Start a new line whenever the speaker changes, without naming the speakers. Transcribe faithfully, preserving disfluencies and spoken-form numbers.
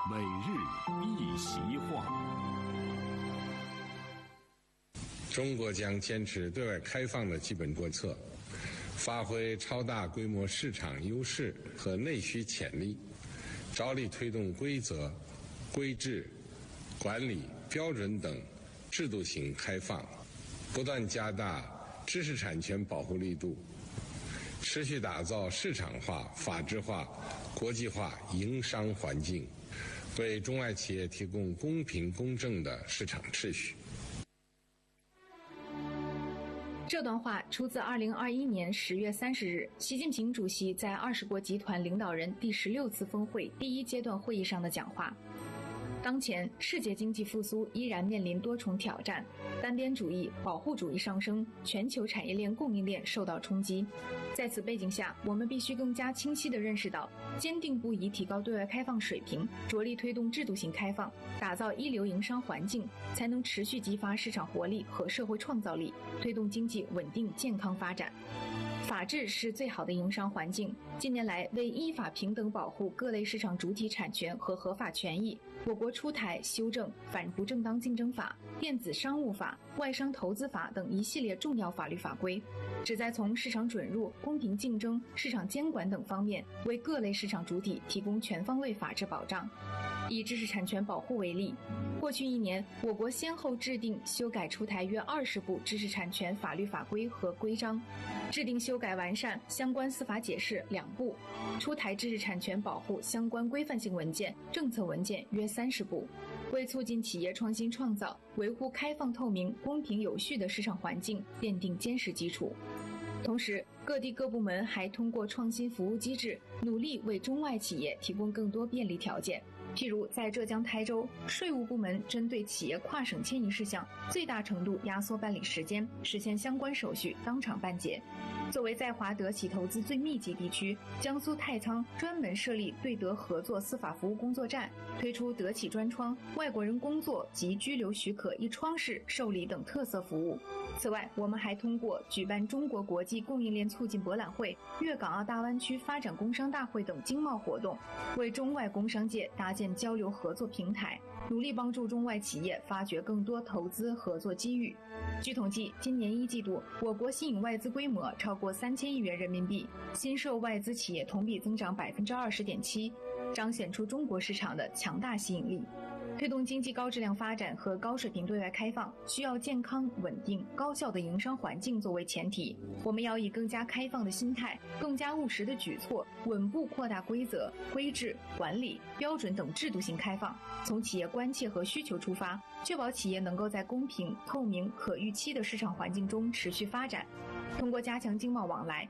每日一席话。
中国将坚持对外开放的基本国策，发挥超大规模市场优势和内需潜力，着力推动规则、规制、管理、标准等制度性开放，不断加大知识产权保护力度，持续打造市场化、法治化、国际化营商环境，为中外企业提供公平公正的市场秩序。
这段话出自二零二一年十月三十日，习近平主席在二十国集团领导人第十六次峰会第一阶段会议上的讲话。当前，世界经济复苏依然面临多重挑战，单边主义、保护主义上升，全球产业链供应链受到冲击。在此背景下，我们必须更加清晰地认识到，坚定不移提高对外开放水平，着力推动制度性开放，打造一流营商环境，才能持续激发市场活力和社会创造力，推动经济稳定健康发展。法治是最好的营商环境。近年来，为依法平等保护各类市场主体产权和合法权益，我国出台修正《反不正当竞争法》、《电子商务法》、《外商投资法》等一系列重要法律法规，旨在从市场准入、公平竞争、市场监管等方面，为各类市场主体提供全方位法治保障。以知识产权保护为例，过去一年，我国先后制定、修改、出台约二十部知识产权法律法规和规章，制定、修改、完善相关司法解释两部，出台知识产权保护相关规范性文件、政策文件约三十部，为促进企业创新创造、维护开放透明、公平有序的市场环境奠定坚实基础。同时，各地各部门还通过创新服务机制，努力为中外企业提供更多便利条件。譬如在浙江台州，税务部门针对企业跨省迁移事项，最大程度压缩办理时间，实现相关手续当场办结。作为在华德企投资最密集地区，江苏太仓专门设立对德合作司法服务工作站，推出德企专窗、外国人工作及居留许可一窗式受理等特色服务。此外，我们还通过举办中国国际供应链促进博览会、粤港澳大湾区发展工商大会等经贸活动，为中外工商界搭建交流合作平台，努力帮助中外企业发掘更多投资合作机遇。据统计，今年一季度，我国吸引外资规模超过三千亿元人民币，新售外资企业同比增长百分之二十点七，彰显出中国市场的强大吸引力。推动经济高质量发展和高水平对外开放，需要健康、稳定、高效的营商环境作为前提。我们要以更加开放的心态、更加务实的举措，稳步扩大规则、规制、管理、标准等制度性开放，从企业关切和需求出发，确保企业能够在公平、透明、可预期的市场环境中持续发展。通过加强经贸往来，